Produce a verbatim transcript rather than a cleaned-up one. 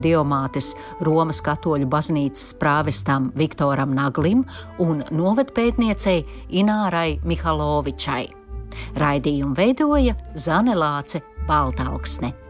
Diomātes Romas katoļu baznīcas prāvestam Viktoram Naglim un novedpētniecei Inārai Mihalovičai. Raidījumu veidoja Zane Lāce Baltalksne.